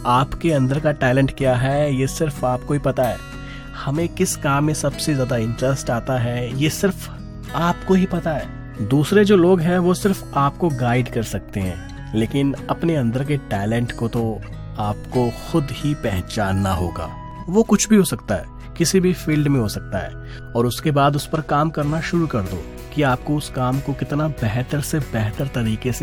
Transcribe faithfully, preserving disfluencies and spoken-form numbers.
आपके अंदर का टैलेंट क्या है ये सिर्फ आपको ही पता है। हमें किस काम में सबसे ज़्यादा इंटरेस्ट आता है ये सिर्फ आपको ही पता है। दूसरे जो लोग हैं वो सिर्फ आपको गाइड कर सकते हैं, लेकिन अपने अंदर के टैलेंट को तो आपको खुद ही पहचानना होगा। वो कुछ भी हो सकता है, किसी भी फील्ड में हो सकता है, और उसके बाद उस पर काम करना शुरू कर दो कि आपको उस काम को कितना बेहतर से बेहतर तरीके से